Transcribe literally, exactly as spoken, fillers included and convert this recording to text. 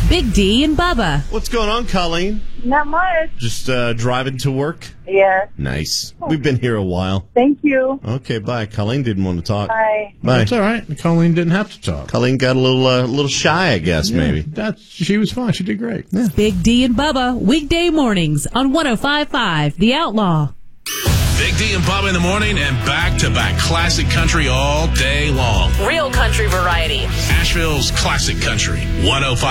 Big D and Bubba. What's going on, Colleen? Not much. Just uh, driving to work? Yes. Nice. We've been here a while. Thank you. Okay, bye. Colleen didn't want to talk. Bye. Bye. That's all right. Colleen didn't have to talk. Colleen got a little uh, little shy, I guess, Yeah, maybe. That's, she was fine. She did great. Yeah. Big D and Bubba, weekday mornings on one oh five point five The Outlaw. Big D and Bubba in the morning and back-to-back classic country all day long. Real country variety. Asheville's classic country, one oh five.